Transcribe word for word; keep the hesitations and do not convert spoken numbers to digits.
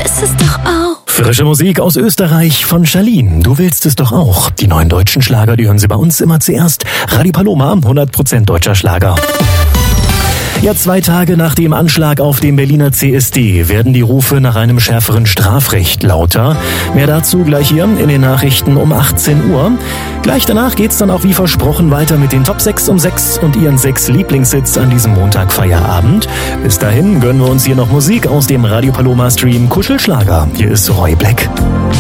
willst es doch auch. Frische Musik aus Österreich von Charlene. Du willst es doch auch. Die neuen deutschen Schlager, die hören Sie bei uns immer zuerst. Radio Paloma, hundert Prozent deutscher Schlager. Ja, zwei Tage nach dem Anschlag auf dem Berliner C S D werden die Rufe nach einem schärferen Strafrecht lauter. Mehr dazu gleich hier in den Nachrichten um achtzehn Uhr. Gleich danach geht's dann auch wie versprochen weiter mit den Top sechs um sechs und Ihren sechs Lieblingshits an diesem Montag Feierabend. Bis dahin gönnen wir uns hier noch Musik aus dem Radio Paloma Stream Kuschelschlager. Hier ist Roy Black.